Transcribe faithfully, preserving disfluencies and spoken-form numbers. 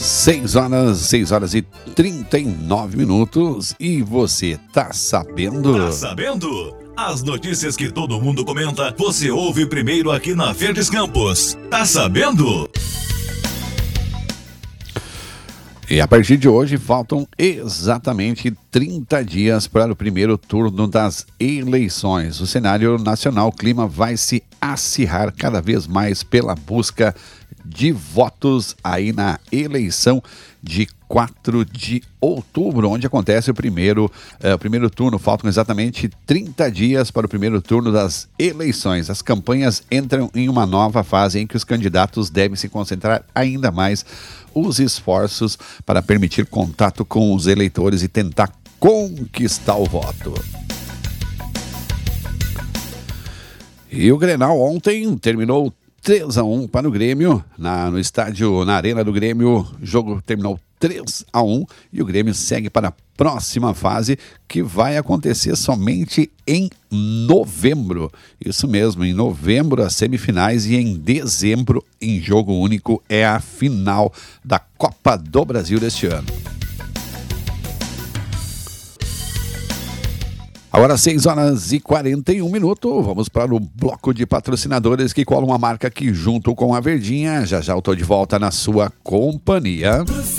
seis horas, seis horas e trinta e nove minutos. E você tá sabendo? Tá sabendo? As notícias que todo mundo comenta, você ouve primeiro aqui na Verdes Campos. Tá sabendo? E a partir de hoje faltam exatamente trinta dias para o primeiro turno das eleições. O cenário nacional, o clima vai se acirrar cada vez mais pela busca de votos aí na eleição de quatro de outubro, onde acontece o primeiro, eh, o primeiro turno. Faltam exatamente trinta dias para o primeiro turno das eleições. As campanhas entram em uma nova fase em que os candidatos devem se concentrar ainda mais os esforços para permitir contato com os eleitores e tentar conquistar o voto. E o Grenal ontem terminou três a um para o Grêmio, na, no estádio, na Arena do Grêmio. O jogo terminou três a um e o Grêmio segue para a próxima fase, que vai acontecer somente em novembro. Isso mesmo, em novembro as semifinais e em dezembro, em jogo único, é a final da Copa do Brasil deste ano. Agora seis horas e quarenta e um minutos, vamos para o bloco de patrocinadores que colam uma marca aqui junto com a Verdinha. Já já eu tô de volta na sua companhia.